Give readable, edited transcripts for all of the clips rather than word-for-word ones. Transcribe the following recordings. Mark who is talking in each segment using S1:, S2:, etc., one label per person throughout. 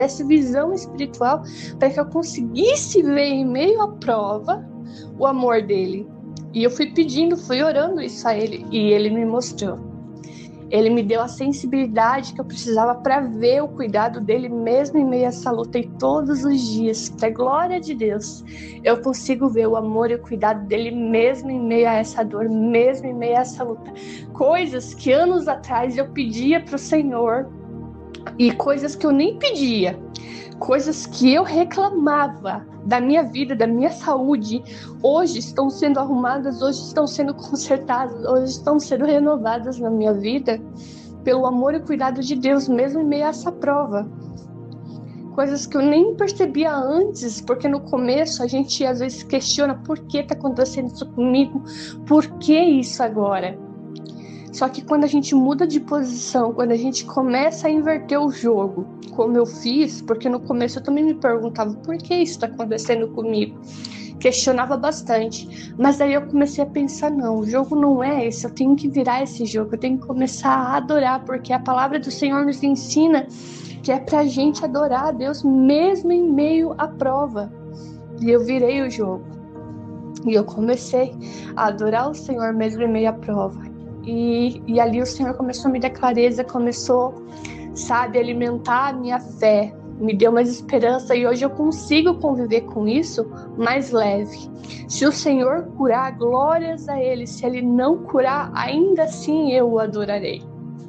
S1: essa visão espiritual, para que eu conseguisse ver em meio à prova o amor dele. E eu fui pedindo, fui orando isso a ele, e ele me mostrou. Ele me deu a sensibilidade que eu precisava para ver o cuidado dele mesmo em meio a essa luta. E todos os dias, para a glória de Deus, eu consigo ver o amor e o cuidado dele mesmo em meio a essa dor, mesmo em meio a essa luta. Coisas que anos atrás eu pedia para o Senhor, e coisas que eu nem pedia, coisas que eu reclamava da minha vida, da minha saúde, hoje estão sendo arrumadas, hoje estão sendo consertadas, hoje estão sendo renovadas na minha vida pelo amor e cuidado de Deus, mesmo em meio a essa prova. Coisas que eu nem percebia antes, porque no começo a gente às vezes questiona por que está acontecendo isso comigo, por que isso agora? Só que quando a gente muda de posição, quando a gente começa a inverter o jogo, como eu fiz, porque no começo eu também me perguntava por que isso está acontecendo comigo, questionava bastante, mas daí eu comecei a pensar, não, o jogo não é esse, eu tenho que virar esse jogo, eu tenho que começar a adorar, porque a palavra do Senhor nos ensina que é pra gente adorar a Deus mesmo em meio à prova. E eu virei o jogo, e eu comecei a adorar o Senhor mesmo em meio à prova. E ali o Senhor começou a me dar clareza, começou, sabe, a alimentar a minha fé, me deu mais esperança, e hoje eu consigo conviver com isso mais leve. Se o Senhor curar, glórias a Ele. Se Ele não curar, ainda assim eu o adorarei.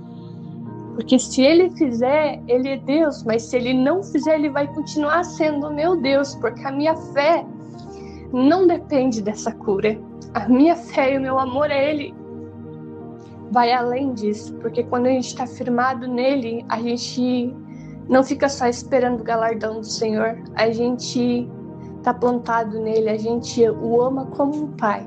S1: Porque se Ele fizer, Ele é Deus, mas se Ele não fizer, Ele vai continuar sendo meu Deus, porque a minha fé não depende dessa cura. A minha fé e o meu amor a Ele vai além disso, porque quando a gente está firmado nele, a gente não fica só esperando o galardão do Senhor, a gente está plantado nele, a gente o ama como um pai.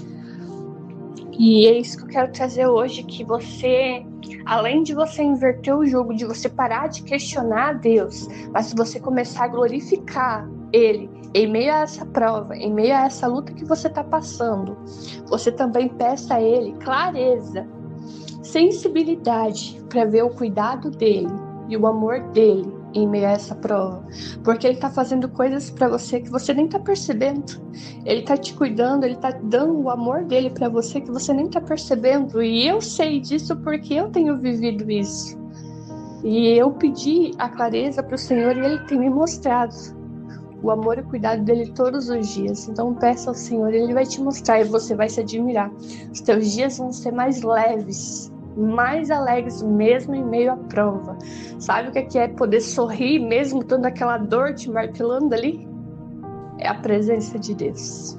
S1: E é isso que eu quero trazer hoje, que você, além de você inverter o jogo, de você parar de questionar a Deus, mas se você começar a glorificar Ele em meio a essa prova, em meio a essa luta que você está passando, você também peça a Ele clareza, sensibilidade para ver o cuidado dele e o amor dele em meio a essa prova, porque ele está fazendo coisas para você que você nem está percebendo. Ele está te cuidando, ele está dando o amor dele para você que você nem está percebendo, e eu sei disso porque eu tenho vivido isso, e eu pedi a clareza para o Senhor e ele tem me mostrado o amor e o cuidado dele todos os dias. Então peça ao Senhor, ele vai te mostrar e você vai se admirar. Os teus dias vão ser mais leves, mais alegres mesmo em meio à prova. Sabe o que é poder sorrir mesmo toda aquela dor te martelando ali? É a presença de Deus.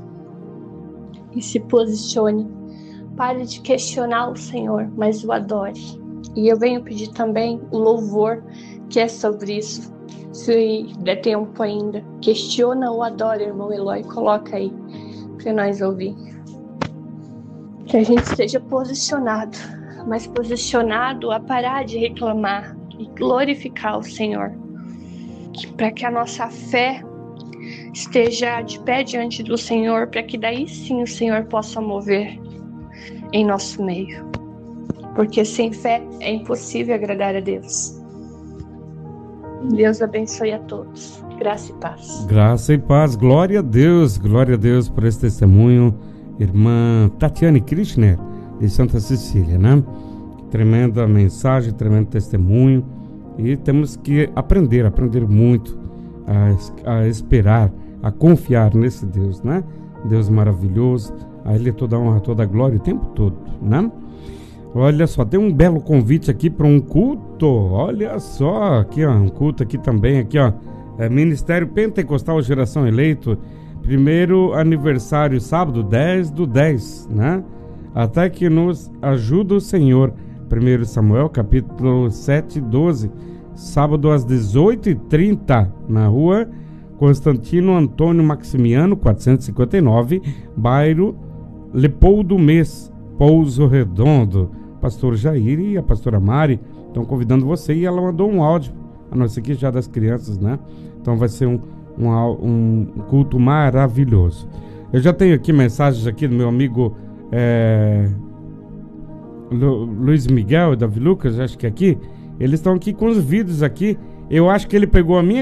S1: E se posicione, pare de questionar o Senhor, mas o adore. E eu venho pedir também o louvor que é sobre isso. Se der tempo ainda, questiona ou adora, irmão Eloy, coloca aí para nós ouvir. Que a gente esteja posicionado, mas posicionado a parar de reclamar e glorificar o Senhor, para que a nossa fé esteja de pé diante do Senhor, para que daí sim o Senhor possa mover em nosso meio, porque sem fé é impossível agradar a Deus. Deus abençoe a todos, graça e paz.
S2: Graça e paz, glória a Deus por esse testemunho, irmã Tatiane Kirchner de Santa Cecília, né? Tremenda mensagem, tremendo testemunho, e temos que aprender muito a esperar, a confiar nesse Deus, né? Deus maravilhoso, a Ele toda a honra, toda a glória o tempo todo, né? Olha só, tem um belo convite aqui para um culto, olha só, aqui ó, um culto aqui também, aqui ó, Ministério Pentecostal Geração Eleito, primeiro aniversário, sábado 10/10, né? Até que nos ajuda o Senhor, 1 Samuel, capítulo 7:12, sábado às 18h30, na rua Constantino Antônio Maximiano, 459, bairro Leopoldo Mês, Pouso Redondo. Pastor Jair e a pastora Mari estão convidando você, e ela mandou um áudio a nós aqui já das crianças, né? Então vai ser um culto maravilhoso. Eu já tenho aqui mensagens aqui do meu amigo Luiz Miguel e Davi Lucas, acho que aqui, eles estão aqui com os vídeos aqui Eu acho que ele pegou a minha